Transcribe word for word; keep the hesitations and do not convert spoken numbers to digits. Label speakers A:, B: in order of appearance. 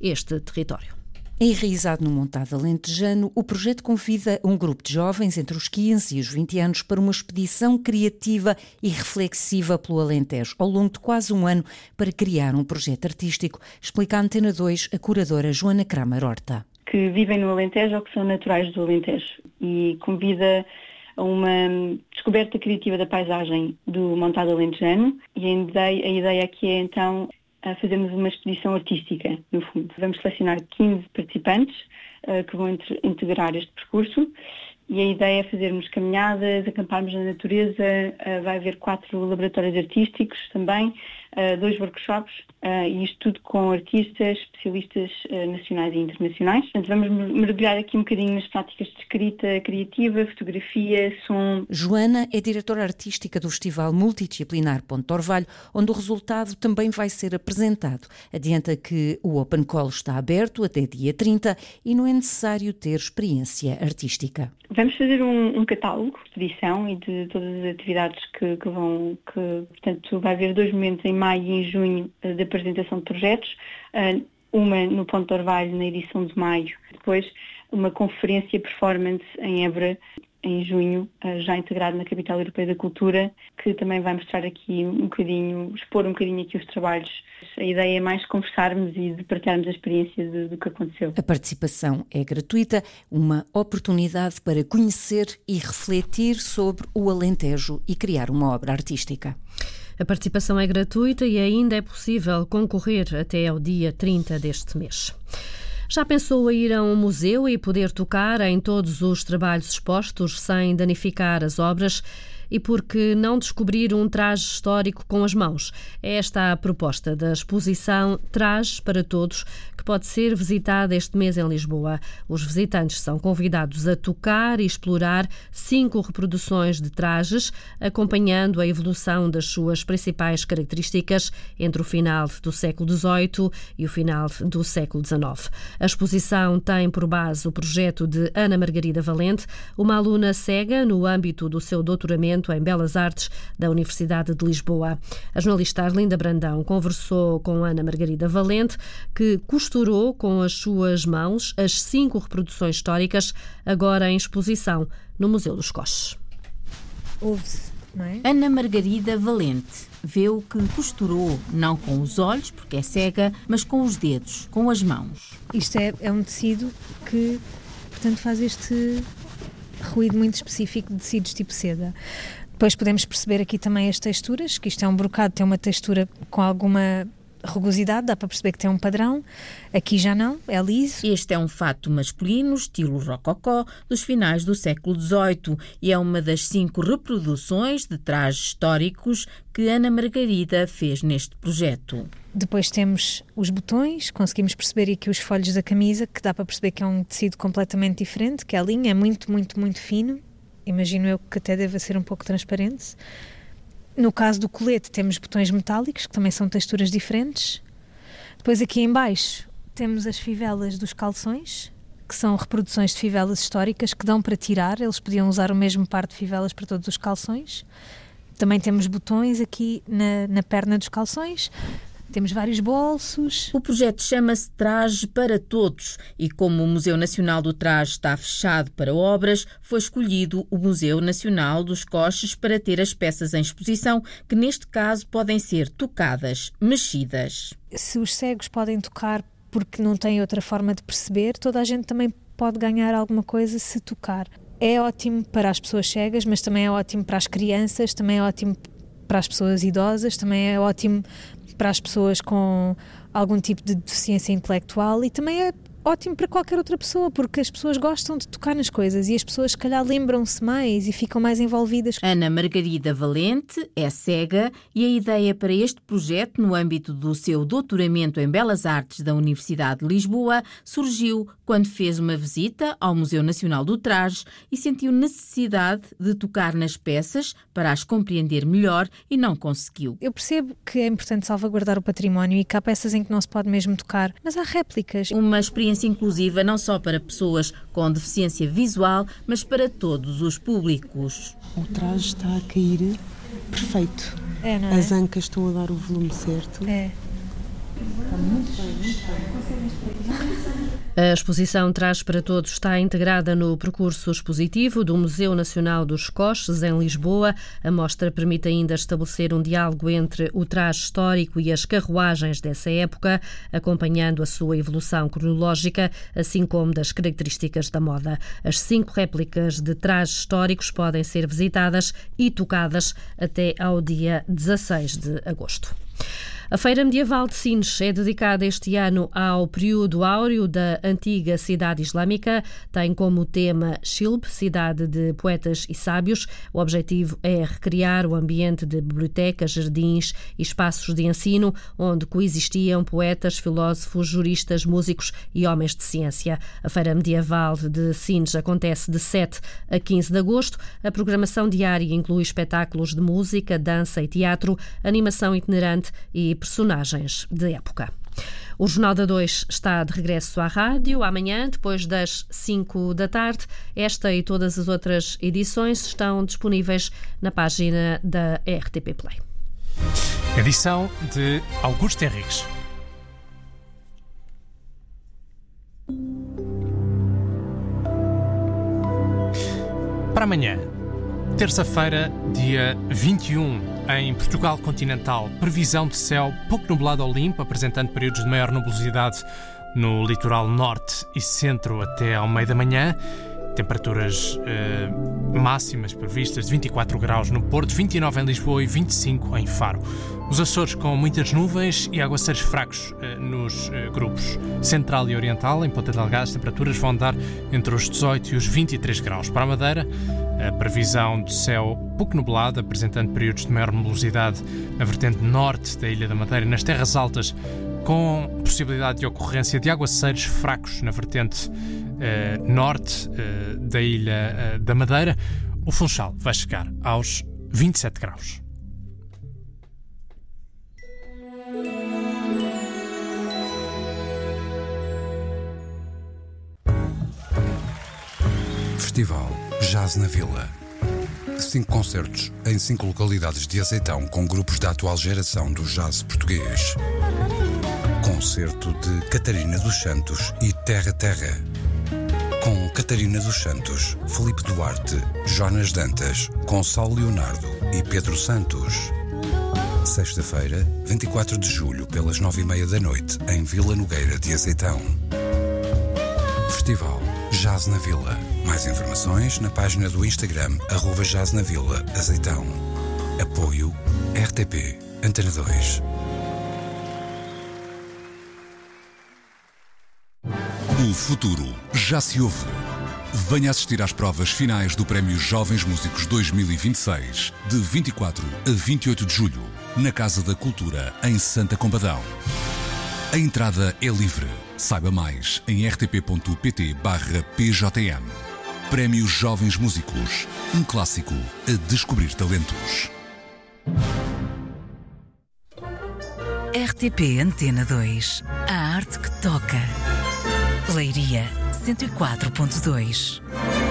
A: este território.
B: Enraizado no Montado alentejano, o projeto convida um grupo de jovens entre os quinze e os vinte anos para uma expedição criativa e reflexiva pelo Alentejo, ao longo de quase um ano, para criar um projeto artístico, explica a Antena dois a curadora Joana Kramer Horta.
C: Que vivem no Alentejo ou que são naturais do Alentejo, e convida a uma descoberta criativa da paisagem do Montado alentejano, e a ideia, a ideia aqui é então a fazermos uma expedição artística, no fundo. Vamos selecionar quinze participantes uh, que vão entre, integrar este percurso, e a ideia é fazermos caminhadas, acamparmos na natureza, uh, vai haver quatro laboratórios artísticos também, uh, dois workshops, uh, e isto tudo com artistas, especialistas uh, nacionais e internacionais. Portanto, vamos mergulhar aqui um bocadinho nas práticas de escrita criativa, fotografia, som.
B: Joana é diretora artística do Festival Multidisciplinar Ponte de Orvalho, onde o resultado também vai ser apresentado. Adianta que o Open Call está aberto até dia trinta e não é necessário ter experiência artística.
C: Vamos fazer um, um catálogo de edição e de todas as atividades que, que vão, que, portanto, vai haver dois momentos em maio e em junho de apresentação de projetos, uma no Ponte de Orvalho na edição de maio, depois uma conferência performance em Évora em junho, já integrado na Capital Europeia da Cultura, que também vai mostrar aqui um bocadinho, expor um bocadinho aqui os trabalhos. A ideia é mais conversarmos e de partilharmos a experiência de, do que aconteceu.
B: A participação é gratuita, uma oportunidade para conhecer e refletir sobre o Alentejo e criar uma obra artística.
A: A participação é gratuita e ainda é possível concorrer até ao dia trinta deste mês. Já pensou a ir a um museu e poder tocar em todos os trabalhos expostos sem danificar as obras? E por que não descobrir um traje histórico com as mãos? É esta a proposta da exposição Trajes para Todos, que pode ser visitada este mês em Lisboa. Os visitantes são convidados a tocar e explorar cinco reproduções de trajes, acompanhando a evolução das suas principais características entre o final do século dezoito e o final do século dezanove. A exposição tem por base o projeto de Ana Margarida Valente, uma aluna cega no âmbito do seu doutoramento em Belas Artes da Universidade de Lisboa. A jornalista Arlinda Brandão conversou com Ana Margarida Valente, que costurou com as suas mãos as cinco reproduções históricas, agora em exposição no Museu dos Coches.
D: Ouve-se, não é?
E: Ana Margarida Valente vê o que costurou, não com os olhos, porque é cega, mas com os dedos, com as mãos.
D: Isto é, é um tecido que, portanto, faz este ruído muito específico de tecidos tipo seda. Depois podemos perceber aqui também as texturas, que isto é um brocado, tem uma textura com alguma rugosidade, dá para perceber que tem um padrão. Aqui já não, é liso.
E: Este é um fato masculino, estilo rococó, dos finais do século dezoito, e é uma das cinco reproduções de trajes históricos que Ana Margarida fez neste projeto.
D: Depois temos os botões, conseguimos perceber aqui os folhos da camisa, que dá para perceber que é um tecido completamente diferente, que a linha é muito, muito, muito fino. Imagino eu que até deve ser um pouco transparente. No caso do colete temos botões metálicos, que também são texturas diferentes. Depois aqui em baixo temos as fivelas dos calções, que são reproduções de fivelas históricas que dão para tirar. Eles podiam usar o mesmo par de fivelas para todos os calções. Também temos botões aqui na, na perna dos calções. Temos vários bolsos.
E: O projeto chama-se Traje para Todos e, como o Museu Nacional do Traje está fechado para obras, foi escolhido o Museu Nacional dos Coches para ter as peças em exposição, que neste caso podem ser tocadas, mexidas.
D: Se os cegos podem tocar porque não têm outra forma de perceber, toda a gente também pode ganhar alguma coisa se tocar. É ótimo para as pessoas cegas, mas também é ótimo para as crianças, também é ótimo para as pessoas idosas, também é ótimo para as pessoas com algum tipo de deficiência intelectual, e também é ótimo para qualquer outra pessoa, porque as pessoas gostam de tocar nas coisas e as pessoas se calhar lembram-se mais e ficam mais envolvidas.
E: Ana Margarida Valente é cega e a ideia para este projeto, no âmbito do seu doutoramento em Belas Artes da Universidade de Lisboa, surgiu quando fez uma visita ao Museu Nacional do Traje e sentiu necessidade de tocar nas peças para as compreender melhor e não conseguiu.
D: Eu percebo que é importante salvaguardar o património e que há peças em que não se pode mesmo tocar, mas há réplicas.
E: Uma experiência inclusiva não só para pessoas com deficiência visual, mas para todos os públicos.
F: O traje está a cair perfeito.
D: É, não é?
F: As ancas estão a dar o volume certo.
D: É.
A: A exposição Trajes para Todos está integrada no percurso expositivo do Museu Nacional dos Coches, em Lisboa. A mostra permite ainda estabelecer um diálogo entre o traje histórico e as carruagens dessa época, acompanhando a sua evolução cronológica, assim como das características da moda. As cinco réplicas de trajes históricos podem ser visitadas e tocadas até ao dia dezasseis de agosto. A Feira Medieval de Sines é dedicada este ano ao período áureo da antiga cidade islâmica. Tem como tema Shilb, cidade de poetas e sábios. O objetivo é recriar o ambiente de bibliotecas, jardins e espaços de ensino onde coexistiam poetas, filósofos, juristas, músicos e homens de ciência. A Feira Medieval de Sines acontece de sete a quinze de agosto. A programação diária inclui espetáculos de música, dança e teatro, animação itinerante e personagens de época. O Jornal da Dois está de regresso à rádio amanhã, depois das cinco da tarde. Esta e todas as outras edições estão disponíveis na página da R T P Play.
F: Edição de Augusto Henriques. Para amanhã, terça-feira, dia vinte e um, em Portugal continental, previsão de céu pouco nublado ou limpo, apresentando períodos de maior nubosidade no litoral norte e centro até ao meio da manhã. Temperaturas eh, máximas previstas de vinte e quatro graus no Porto, vinte e nove em Lisboa e vinte e cinco em Faro. Os Açores com muitas nuvens e aguaceiros fracos eh, nos eh, grupos central e oriental. Em Ponta Delgada as temperaturas vão andar entre os dezoito e os vinte e três graus. Para a Madeira, a previsão de céu pouco nublado, apresentando períodos de maior nebulosidade na vertente norte da Ilha da Madeira e nas terras altas, com possibilidade de ocorrência de aguaceiros fracos na vertente eh, norte eh, da Ilha eh, da Madeira. O Funchal vai chegar aos vinte e sete graus.
G: Festival Jazz na Vila. Cinco concertos em cinco localidades de Azeitão com grupos da atual geração do jazz português. Concerto de Catarina dos Santos e Terra Terra. Com Catarina dos Santos, Filipe Duarte, Jonas Dantas, Gonçalo Leonardo e Pedro Santos. Sexta-feira, vinte e quatro de julho, pelas nove e meia da noite, em Vila Nogueira de Azeitão. Festival Jazz na Vila. Mais informações na página do Instagram arroba Jazz na Vila Azeitão. Apoio R T P Antena dois.
H: O futuro já se ouve. Venha assistir às provas finais do Prémio Jovens Músicos dois mil e vinte e seis, de vinte e quatro a vinte e oito de julho, na Casa da Cultura, em Santa Combadão. A entrada é livre. Saiba mais em rtp.pt barra pjm. Prémio Jovens Músicos. Um clássico a descobrir talentos.
I: R T P Antena dois. A arte que toca. Leiria cento e quatro ponto dois.